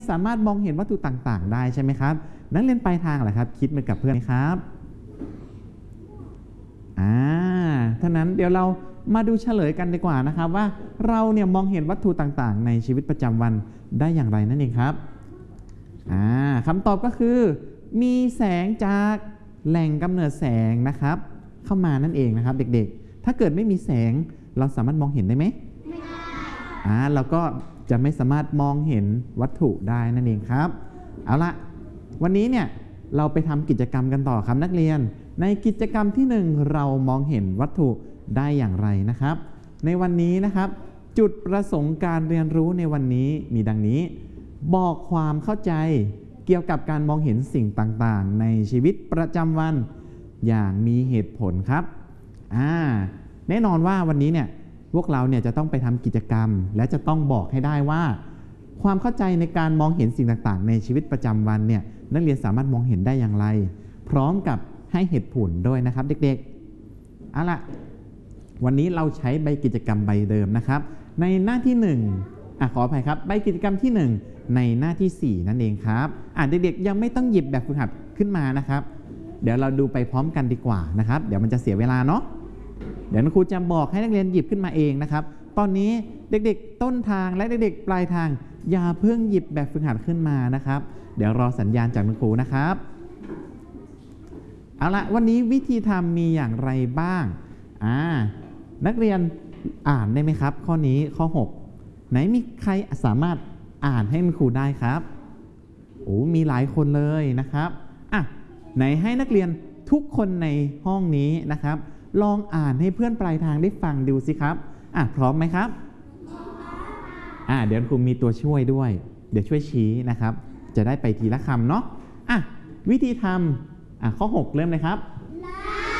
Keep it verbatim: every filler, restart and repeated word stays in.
สามารถมองเห็นวัตถุต่างๆได้ใช่ไหมครับนักเรียนปลายทางเหรอครับคิดเหมือนกับเพื่อนไหมครับอ่าท่านั้นเดี๋ยวเรามาดูเฉลยกันดีกว่านะครับว่าเราเนี่ยมองเห็นวัตถุต่างๆในชีวิตประจำวันได้อย่างไรนั่นเองครับอ่าคำตอบก็คือมีแสงจากแหล่งกำเนิดแสงนะครับเข้ามานั่นเองนะครับเด็กๆถ้าเกิดไม่มีแสงเราสามารถมองเห็นได้ไหมไม่ได้อ่าเราก็จะไม่สามารถมองเห็นวัตถุได้นั่นเองครับเอาละวันนี้เนี่ยเราไปทำกิจกรรมกันต่อครับนักเรียนในกิจกรรมที่หนึ่งเรามองเห็นวัตถุได้อย่างไรนะครับในวันนี้นะครับจุดประสงค์การเรียนรู้ในวันนี้มีดังนี้บอกความเข้าใจเกี่ยวกับการมองเห็นสิ่งต่างๆในชีวิตประจำวันอย่างมีเหตุผลครับอ่าแน่นอนว่าวันนี้เนี่ยพวกเราเนี่ยจะต้องไปทำกิจกรรมและจะต้องบอกให้ได้ว่าความเข้าใจในการมองเห็นสิ่งต่างๆในชีวิตประจำวันเนี่ยนักเรียนสามารถมองเห็นได้อย่างไรพร้อมกับให้เหตุผลด้วยนะครับเด็กๆเอาล่ะวันนี้เราใช้ใบกิจกรรมใบเดิมนะครับในหน้าที่หนึ่งอ่ะขออภัยครับใบกิจกรรมที่หนึ่งในหน้าที่สี่นั่นเองครับอ่ะเด็กๆยังไม่ต้องหยิบแบบฝึกหัดขึ้นมานะครับเดี๋ยวเราดูไปพร้อมกันดีกว่านะครับเดี๋ยวมันจะเสียเวลาเนาะเดี๋ยวครูจะบอกให้นักเรียนหยิบขึ้นมาเองนะครับตอนนี้เด็กๆต้นทางและเด็กๆปลายทางอย่าเพิ่งหยิบแบบฝึกหัดขึ้นมานะครับเดี๋ยวรอสัญญาณจากครูนะครับเอาละวันนี้วิธีทำมีอย่างไรบ้างอ่านักเรียนอ่านได้ไหมครับข้อนี้ข้อหกไหนมีใครสามารถอ่านให้ครูได้ครับโอ้มีหลายคนเลยนะครับอ่ะไหนให้นักเรียนทุกคนในห้องนี้นะครับลองอ่านให้เพื่อนปลายทางได้ฟังดูสิครับอ่ะพร้อมไหมครับอ่ะเดี๋ยวครูมีตัวช่วยด้วยเดี๋ยวช่วยชี้นะครับจะได้ไปทีละคำเนาะอ่ะวิธีทำอ่ะข้อหกเริ่มเลยครับ